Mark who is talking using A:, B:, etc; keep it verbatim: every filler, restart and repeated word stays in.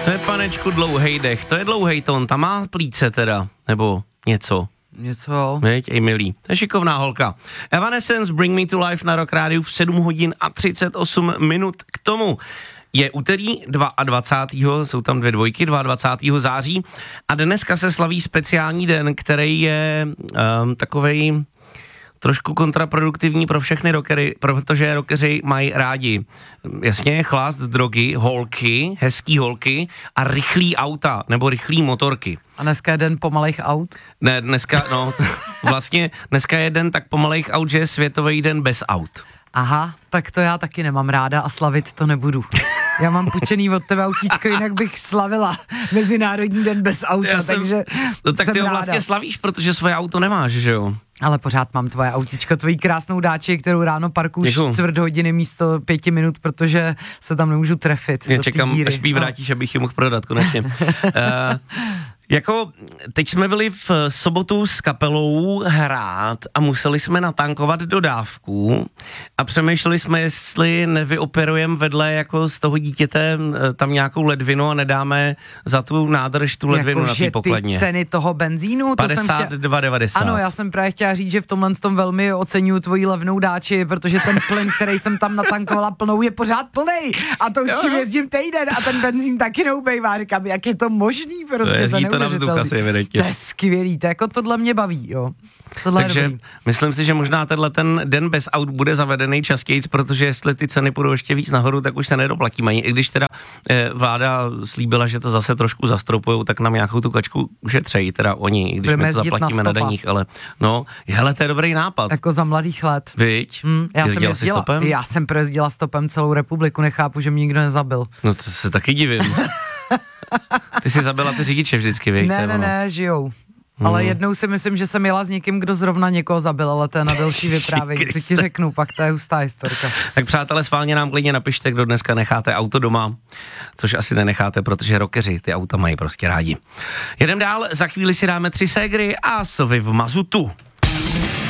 A: To je, panečku, dlouhej dech, to je dlouhej tón, tam má plíce teda, nebo něco.
B: Něco.
A: Veď, ej milý, to je šikovná holka. Evanescence, Bring Me to Life na Rock Rádiu v sedm hodin a třicet osm minut k tomu. Je úterý dvacátého druhého jsou tam dvě dvojky, dvacátého druhého září a dneska se slaví speciální den, který je um, takovej trošku kontraproduktivní pro všechny rockery, protože rockeři mají rádi jasně chlást, drogy, holky, hezký holky a rychlý auta nebo rychlý motorky.
B: A dneska je den pomalejch aut?
A: Ne, dneska, no, vlastně dneska je den tak pomalejch aut, že je světový den bez aut.
B: Aha, tak to já taky nemám ráda a slavit to nebudu. Já mám půjčený od tebe autíčko, jinak bych slavila Mezinárodní den bez auta, jsem, takže
A: no tak ty ho
B: ráda.
A: vlastně slavíš, protože svoje auto nemáš, že jo?
B: Ale pořád mám tvoje autíčko, tvojí krásnou dáči, kterou ráno parkuju čtvrt hodiny místo pěti minut, protože se tam nemůžu trefit.
A: Já čekám, až mi vrátíš, no. Abych ji mohl prodat konečně. uh, Jako, teď jsme byli v sobotu s kapelou hrát a museli jsme natankovat dodávku a přemýšleli jsme, jestli nevyoperujeme vedle jako z toho dítěte tam nějakou ledvinu a nedáme za tu nádrž tu ledvinu jako, na té pokladně.
B: Ty ceny toho benzínu?
A: padesát dva devadesát.
B: Ano, já jsem právě chtěla říct, že v tomhle tom velmi oceňuju tvoji levnou dáči, protože ten plyn, který jsem tam natankovala plnou, je pořád plnej a to už s tím jezdím týden a ten benzín taky neubejvá. Říkám, jak je to možný prostě.
A: To na vzduch asi evidentně.
B: To je skvělý, to jako tohle mě baví, jo. Tohle
A: Takže myslím si, že možná tenhle ten den bez aut bude zavedený častěji, protože jestli ty ceny půjdou ještě víc nahoru, tak už se nedoplatíme. I když teda eh, vláda slíbila, že to zase trošku zastropujou, tak nám nějakou tu kačku ušetřejí, teda oni, i když budeme my to zaplatíme na, na daních, ale no, hele, to je dobrý nápad.
B: Jako za mladých let.
A: Viď?
B: Hmm, já, jsem jezdila, já jsem projezdila stopem celou republiku, nechápu, že mě nikdo nezabil.
A: No to se taky divím. Ty jsi zabila ty řidiče vždycky, viď?
B: Ne, ne, ne, žijou. Hmm. Ale jednou si myslím, že jsem jela s někým, kdo zrovna někoho zabil, ale to je na delší vyprávění. Ty ti řeknu, pak to je hustá historka. Tak
A: přátelé, schválně nám klidně napište, kdo dneska necháte auto doma, což asi nenecháte, protože rockeři ty auta mají prostě rádi. Jedem dál, za chvíli si dáme tři ségry a sovy v mazutu.